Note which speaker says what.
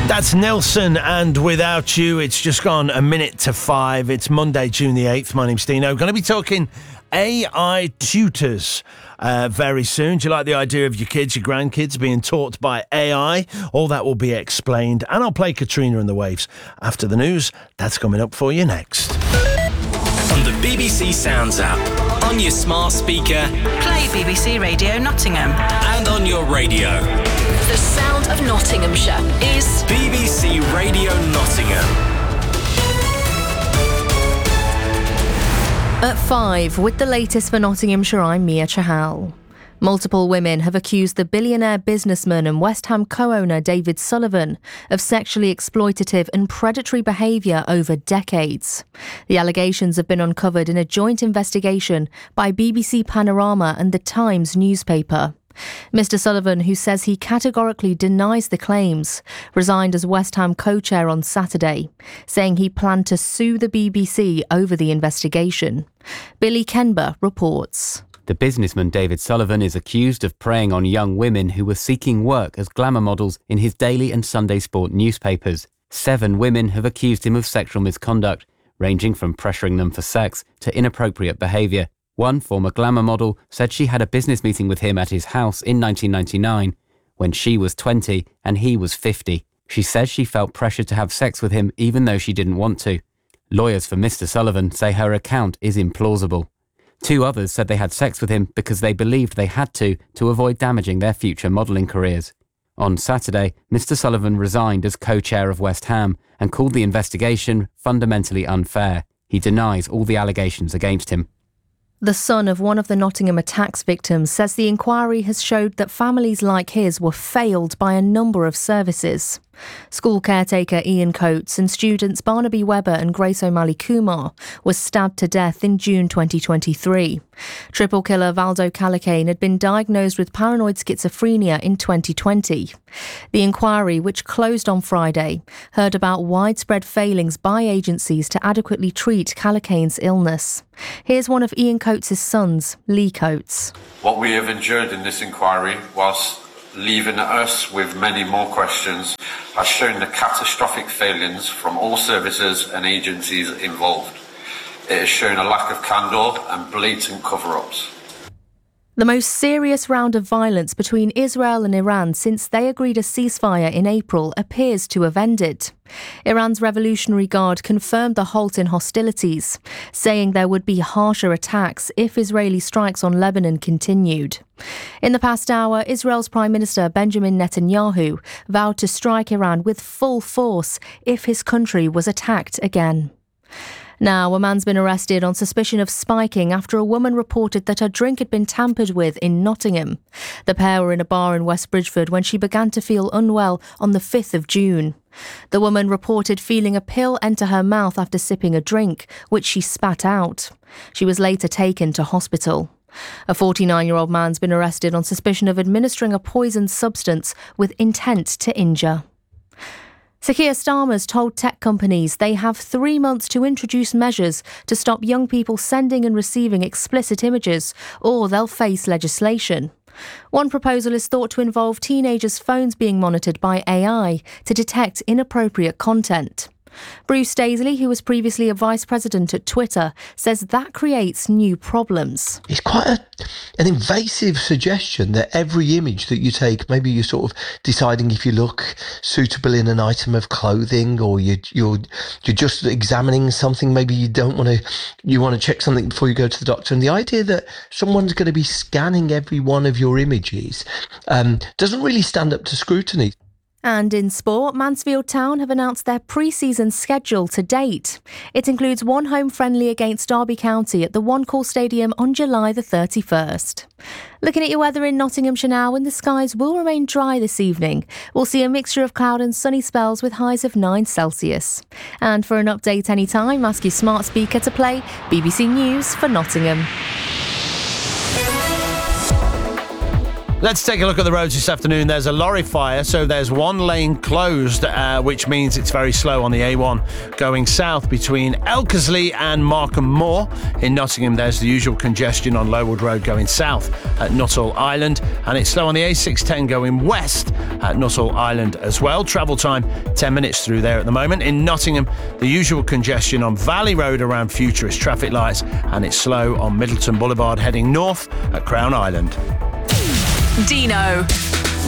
Speaker 1: That's Nelson and Without You. It's just gone a minute to 5. It's Monday, June the 8th. My name's Dino. Going to be talking AI tutors very soon. Do you like the idea of your kids, your grandkids being taught by AI? All that will be explained. And I'll play Katrina and the Waves after the news. That's coming up for you next.
Speaker 2: On the BBC Sounds app, on your smart speaker,
Speaker 3: play BBC Radio Nottingham,
Speaker 2: and on your radio.
Speaker 4: The sound of Nottinghamshire is
Speaker 2: BBC Radio Nottingham.
Speaker 5: At 5, with the latest for Nottinghamshire, I'm Mia Chahal. Multiple women have accused the billionaire businessman and West Ham co-owner David Sullivan of sexually exploitative and predatory behaviour over decades. The allegations have been uncovered in a joint investigation by BBC Panorama and The Times newspaper. Mr Sullivan, who says he categorically denies the claims, resigned as West Ham co-chair on Saturday, saying he planned to sue the BBC over the investigation. Billy Kenber reports.
Speaker 6: The businessman David Sullivan is accused of preying on young women who were seeking work as glamour models in his daily and Sunday sport newspapers. 7 women have accused him of sexual misconduct, ranging from pressuring them for sex to inappropriate behaviour. One former glamour model said she had a business meeting with him at his house in 1999, when she was 20 and he was 50. She says she felt pressured to have sex with him even though she didn't want to. Lawyers for Mr Sullivan say her account is implausible. 2 others said they had sex with him because they believed they had to avoid damaging their future modelling careers. On Saturday, Mr Sullivan resigned as co-chair of West Ham and called the investigation fundamentally unfair. He denies all the allegations against him.
Speaker 5: The son of one of the Nottingham attacks victims says the inquiry has showed that families like his were failed by a number of services. School caretaker Ian Coates and students Barnaby Webber and Grace O'Malley Kumar were stabbed to death in June 2023. Triple killer Valdo Calacane had been diagnosed with paranoid schizophrenia in 2020. The inquiry, which closed on Friday, heard about widespread failings by agencies to adequately treat Calacane's illness. Here's one of Ian Coates' sons, Lee Coates.
Speaker 7: What we have endured in this inquiry, whilst leaving us with many more questions, has shown the catastrophic failings from all services and agencies involved. It has shown a lack of candour and blatant cover-ups.
Speaker 5: The most serious round of violence between Israel and Iran since they agreed a ceasefire in April appears to have ended. Iran's Revolutionary Guard confirmed the halt in hostilities, saying there would be harsher attacks if Israeli strikes on Lebanon continued. In the past hour, Israel's Prime Minister Benjamin Netanyahu vowed to strike Iran with full force if his country was attacked again. Now, a man's been arrested on suspicion of spiking after a woman reported that her drink had been tampered with in Nottingham. The pair were in a bar in West Bridgford when she began to feel unwell on the 5th of June. The woman reported feeling a pill enter her mouth after sipping a drink, which she spat out. She was later taken to hospital. A 49-year-old man's been arrested on suspicion of administering a poisoned substance with intent to injure. Sir Keir Starmer's told tech companies they have 3 months to introduce measures to stop young people sending and receiving explicit images, or they'll face legislation. One proposal is thought to involve teenagers' phones being monitored by AI to detect inappropriate content. Bruce Daisley, who was previously a vice president at Twitter, says that creates new problems.
Speaker 8: It's quite an invasive suggestion that every image that you take, maybe you're sort of deciding if you look suitable in an item of clothing, or you're just examining something. Maybe you want to check something before you go to the doctor. And the idea that someone's going to be scanning every one of your images doesn't really stand up to scrutiny.
Speaker 5: And in sport, Mansfield Town have announced their pre-season schedule to date. It includes one home friendly against Derby County at the One Call Stadium on July the 31st. Looking at your weather in Nottinghamshire now, and the skies will remain dry this evening. We'll see a mixture of cloud and sunny spells with highs of 9 Celsius. And for an update anytime, ask your smart speaker to play BBC News for Nottingham.
Speaker 1: Let's take a look at the roads this afternoon. There's a lorry fire, so there's one lane closed, which means it's very slow on the A1 going south between Elkersley and Markham Moor. In Nottingham, there's the usual congestion on Lowood Road going south at Nuttall Island, and it's slow on the A610 going west at Nuttall Island as well. Travel time 10 minutes through there at the moment. In Nottingham, the usual congestion on Valley Road around Futurist traffic lights, and it's slow on Middleton Boulevard heading north at Crown Island.
Speaker 4: Dino.